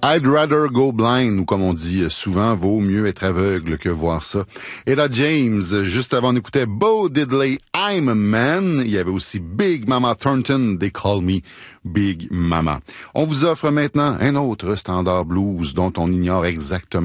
I'd rather go blind, ou comme on dit souvent, vaut mieux être aveugle que voir ça. Et là, James, juste avant, on écoutait Bo Diddley, I'm a Man. Il y avait aussi Big Mama Thornton, They Call Me Big Mama. On vous offre maintenant un autre standard blues dont on ignore exactement